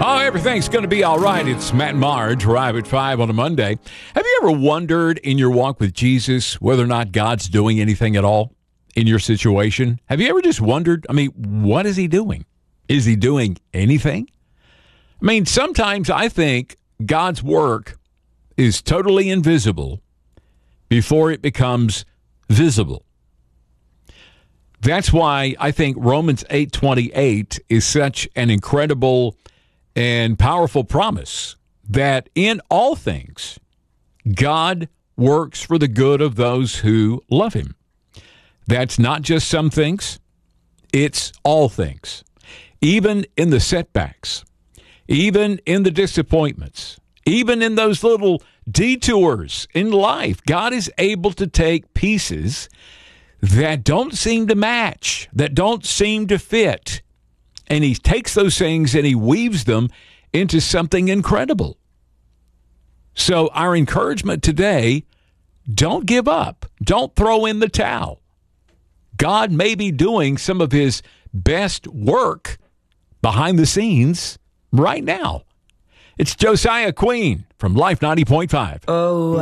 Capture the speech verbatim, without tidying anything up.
Oh, everything's going to be all right. It's Matt and Marge, Arrive at five on a Monday. Have you ever wondered in your walk with Jesus whether or not God's doing anything at all in your situation? Have you ever just wondered, I mean, what is he doing? Is he doing anything? I mean, sometimes I think God's work is totally invisible before it becomes visible. That's why I think Romans eight twenty-eight is such an incredible and powerful promise that in all things, God works for the good of those who love him. That's not just some things, it's all things. Even in the setbacks, even in the disappointments, even in those little detours in life, God is able to take pieces that don't seem to match, that don't seem to fit. And he takes those things and he weaves them into something incredible. So our encouragement today, don't give up. Don't throw in the towel. God may be doing some of his best work behind the scenes right now. It's Josiah Queen from Life ninety point five. Oh.